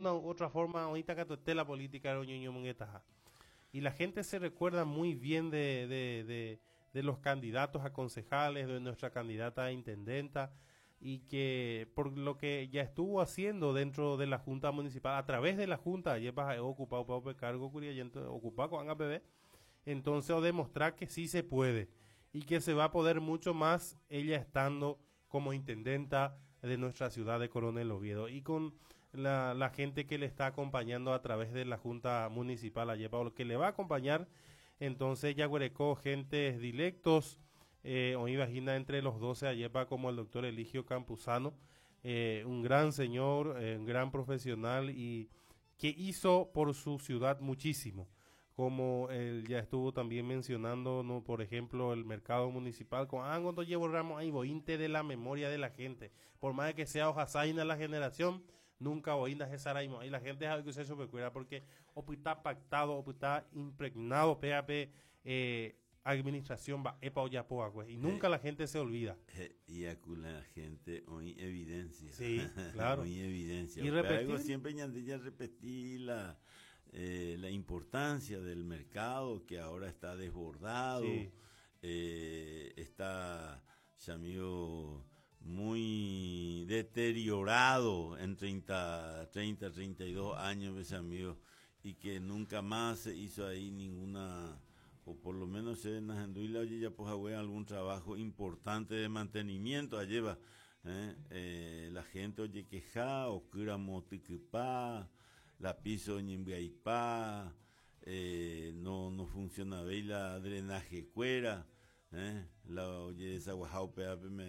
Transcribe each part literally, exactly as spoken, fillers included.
una u otra forma, ahorita que esté la política de Oñoño Munguetaja. Y la gente se recuerda muy bien de, de, de, de los candidatos a concejales, de nuestra candidata a intendenta, y que por lo que ya estuvo haciendo dentro de la Junta Municipal, a través de la Junta, lleva he ocupado para cargo curiyente, ocupado con A P B, entonces o demostrar que sí se puede, y que se va a poder mucho más ella estando como intendenta de nuestra ciudad de Coronel Oviedo, y con la, la gente que le está acompañando a través de la Junta Municipal allá, lo que le va a acompañar, entonces ya huerecó gentes dilectos, eh, o imagina entre los doce ayepa como el doctor Eligio Campuzano, eh, un gran señor, eh, un gran profesional y que hizo por su ciudad muchísimo, como él ya estuvo también mencionando, no, por ejemplo, el mercado municipal, con ah, cuando llevo ramos ahí, bointe de la memoria de la gente, por más de que sea hojasaina la generación, nunca boindas esa araimo, y la gente sabe que se supercuida porque o está pactado, o está impregnado, P A P, eh, administración va epa o yapoa, pues, y nunca eh, la gente se olvida. Eh, y aquí la gente hoy evidencia. Sí, claro. Hoy evidencia. Y repetir. Siempre ya repetí la, eh, la importancia del mercado que ahora está desbordado. Sí. Eh, está, amigo, muy deteriorado en treinta, treinta, treinta y dos años, ese amigo, y que nunca más se hizo ahí ninguna, o por lo menos en Najanduila, oye, ya pues hago algún trabajo importante de mantenimiento, lleva eh, eh, la gente, oye, queja, o cura motiquipá, la piso ñimbiaipá, eh, no, no funciona bien la drenaje cuera, eh, la oye, esa guajaupe,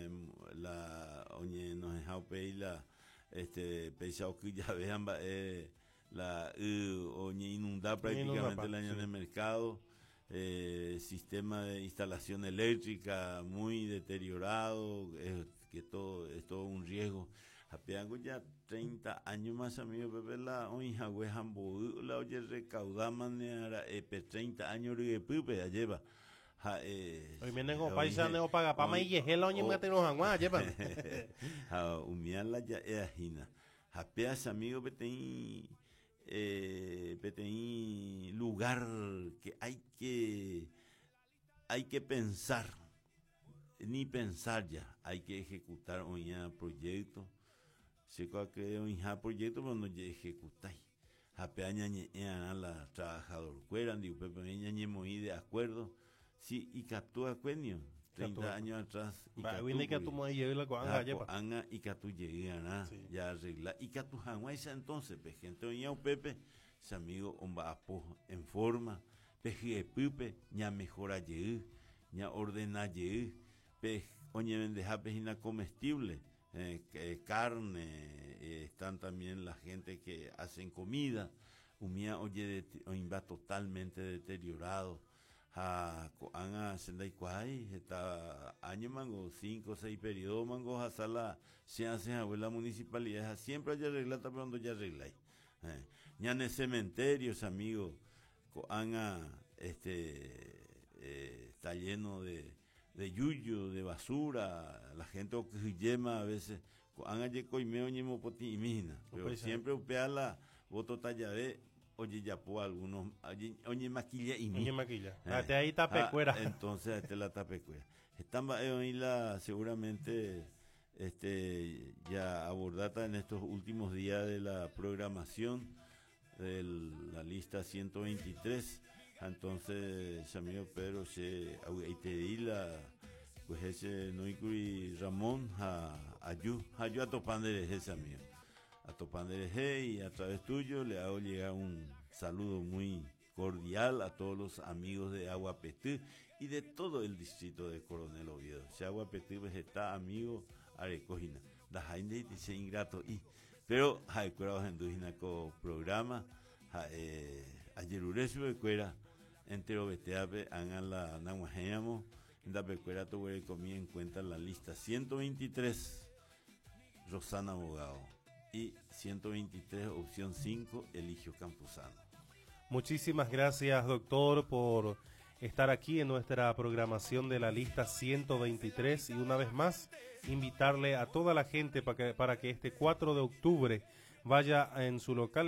la oye, nos dejaupe y la, este, pesado que ya vean, eh, la, uh, oye, inundar prácticamente el año sí. En el mercado. Eh, sistema de instalación eléctrica muy deteriorado, eh, que todo es todo un riesgo. Apeango ya treinta años más, amigo Pepe, la oija huejambo, la oye recaudar manera, eh, treinta años de Pepe, lleva. Ha, eh, hoy vienen como paisa neo paga pama y yejela oñe mate no jangua, lleva. Ha, umiala ya eajina. Apeas, amigo Pepe, Eh, Petén, lugar que hay que hay que pensar, ni pensar ya, hay que ejecutar un proyecto, se que un proyecto cuando ya ejecutáis, apeaña a la trabajador, cueran, digo, pepe muy de acuerdo, sí, y captúa cuenio. treinta años atrás y viene que tú me lleves la coanga ya anga y que tú llegas a ya arregla y que tú janguaisa entonces pe gente oña Pepe ese amigo omba apo en forma peje pupe ña mejora ye ña ordena ye pe oña vendeja pejina comestible eh, eh, carne eh, están también la gente que hacen comida umía oye de, oimba totalmente deteriorado a anga sendai kwai está año mango cinco seis periodos mango a sala se hace a la municipalidad siempre hay arreglata pero cuando ya arregláis eh. ya en cementerios amigos anga este eh, está lleno de de yuyo de basura la gente que yema a veces anga ye coimeo ñemo poti imina pero siempre upea la voto tallade oye ya po algunos oye maquilla y oye maquilla eh, hasta ahí tapecuera ah, entonces este la tapecuera están ahí la seguramente este ya abordada en estos últimos días de la programación de la lista ciento veintitrés entonces amigo Pedro se te di la pues ese Noicuri Ramón a ayu ayu a topandere ese amigo a Topandere y a través tuyo le hago llegar un saludo muy cordial a todos los amigos de Aguapetí y de todo el distrito de Coronel Oviedo. Si Aguapetí pues está amigo arecojina, da jainde dice ingrato y pero hay curados en dujina co programa eh ayer uresu de cuera entero beteape hagan la naguajeamo da pecuera tuve comí en cuenta la lista ciento veintitrés Rosana Abogado y ciento veintitrés, opción cinco, Eligio Campuzano. Muchísimas gracias, doctor, por estar aquí en nuestra programación de la lista ciento veintitrés y una vez más invitarle a toda la gente para que, para que este cuatro de octubre vaya en su local